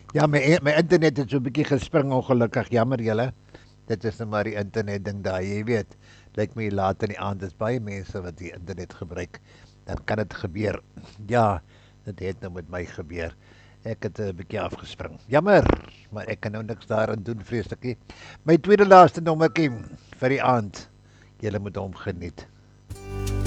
Ja, my internet het so 'n bietjie gespring ongelukkig. Jammer julle. Dit is nou maar die internet ding daar, jy weet. Lyk my laat in die aand is baie mense wat die internet gebruik. Dan kan dit gebeur. Ja, dit het nou met my gebeur. Ek het 'n bietjie afgespring. Jammer, maar ek kan nou niks daaraan doen vreeslik nie. My tweede laaste nommertjie vir die aand. Julle moet hom geniet.